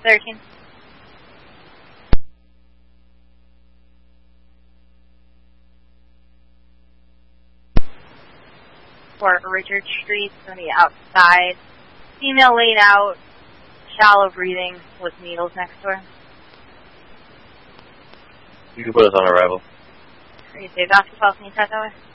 13. For Richard Street, on the outside. Female laid out, shallow breathing with needles next to her. You can put us on arrival. Are you safe after 12? Can you test that way?